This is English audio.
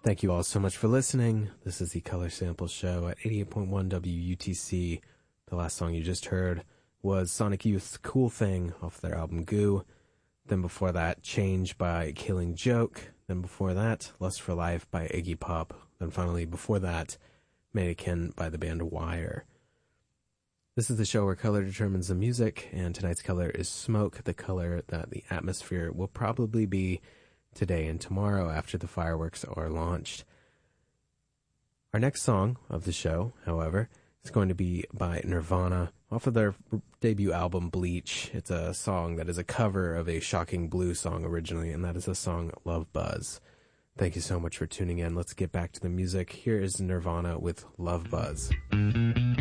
Thank you all so much for listening. This is the Color Sample Show at 88.1 WUTC. The last song you just heard was Sonic Youth's Cool Thing off their album Goo. Then before that, Change by Killing Joke. Then before that, Lust for Life by Iggy Pop. Then finally, before that, Mannequin by the band Wire. This is the show where color determines the music, and tonight's color is smoke, the color that the atmosphere will probably be today and tomorrow after the fireworks are launched. Our next song of the show, however, is going to be by Nirvana off of their debut album Bleach. It's a song that is a cover of a Shocking Blue song originally, and that is the song Love Buzz. Thank you so much for tuning in. Let's get back to the music. Here is Nirvana with Love Buzz.